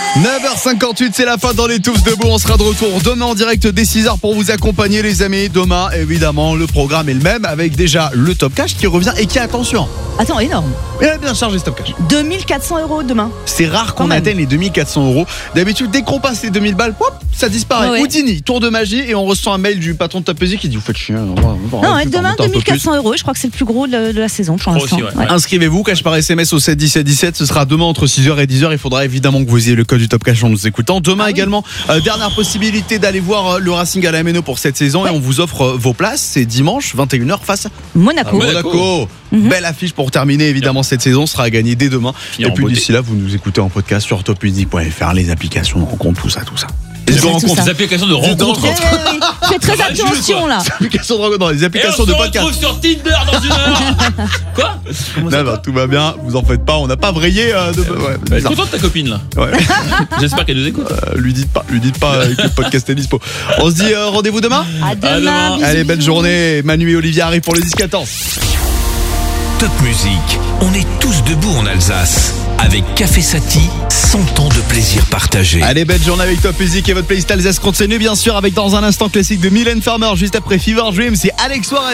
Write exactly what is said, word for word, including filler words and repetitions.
neuf heures cinquante-huit, c'est la fin dans les Tous Debout. On sera de retour demain en direct dès six heures pour vous accompagner, les amis. Demain, évidemment, le programme est le même avec déjà le Top Cash qui revient et qui, attention, Attends, énorme. il a bien chargé ce Top Cash. deux mille quatre cents euros demain. C'est rare qu'on Quand même. atteigne les deux mille quatre cents euros. D'habitude, dès qu'on passe les deux mille balles, hop, ça disparaît. Ouais, ouais. Houdini, tour de magie, et on reçoit un mail du patron de Top Music qui dit vous faites chier. Non, Non, ouais, demain, deux mille quatre cents euros. Je crois que c'est le plus gros de, de la saison pour crois l'instant. aussi, ouais. Ouais. Inscrivez-vous, cash par S M S au sept dix-sept dix-sept. Ce sera demain entre six heures et dix heures. Il faudra évidemment que vous ayez le code du Top Cash en nous écoutant. Demain Ah oui. également, euh, dernière possibilité d'aller voir euh, le Racing à la Méno pour cette saison. Ouais. Et on vous offre euh, vos places. C'est dimanche, vingt et une heures face à Monaco. Ah, Monaco. Monaco. Mhm. Belle affiche pour terminer évidemment cette saison. Sera à gagner dès demain. Finir et en puis beauté. d'ici là, vous nous écoutez en podcast sur top music point f r, les applications de rencontre, tout ça, tout ça. Tout Les ça, tout rencontres, ça. Les applications de Dites donc. rencontres. Eh, oui, oui. Fais très Ça va, Jules, attention quoi. là. les applications de rencontres, non, les Et on applications se de podcast. retrouve sur Tinder dans une heure. Quoi? Comment ça Non, va? non, tout va bien, vous en faites pas, on n'a pas vrillé euh, de... ouais, Elle est bizarre. contente ta copine là. Ouais. J'espère qu'elle nous écoute. Euh, lui dites pas, lui dites pas euh, que le podcast est dispo. On se dit euh, rendez-vous demain. À demain. demain. bisous, Allez, belle bisous. journée. Manu et Olivier arrivent pour le disque quatorze. Top Musique, on est tous debout en Alsace. Avec Café Sati, cent ans de plaisir partagé. Allez, belle journée avec Top Music et votre playlist Alsace continue bien sûr avec dans un instant classique de Mylène Farmer juste après Fever Dream. C'est Alex Suarez.